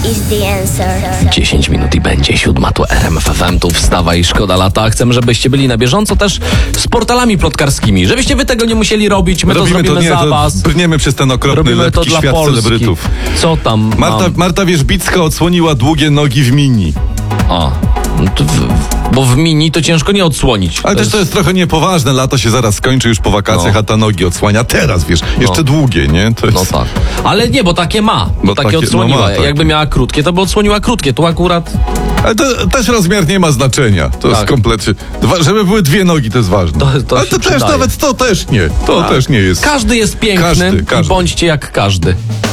is the answer. 10 minut i będzie 7, to RMF FM, tu wstawa i szkoda lata. Chcemy, żebyście byli na bieżąco też z portalami plotkarskimi, żebyście wy tego nie musieli robić, my to zrobimy za was. Brniemy przez ten okropny, Robimy to lepki dla świat Polski. celebrytów. Co tam Marta Wierzbicka odsłoniła długie nogi w mini. No to bo w mini to ciężko nie odsłonić. Ale też to jest trochę niepoważne, lato się zaraz skończy już po wakacjach, a ta nogi odsłania teraz, wiesz, jeszcze długie, nie? To jest... No tak. Ale nie, bo takie ma. Bo takie odsłoniła. tak. Jakby miała krótkie, to by odsłoniła krótkie. Tu akurat... Ale to też rozmiar nie ma znaczenia. To jest kompletnie... Żeby były dwie nogi, to jest ważne. Ale to też, nawet to też nie. To też nie jest. Każdy jest piękny każdy. i bądźcie jak każdy.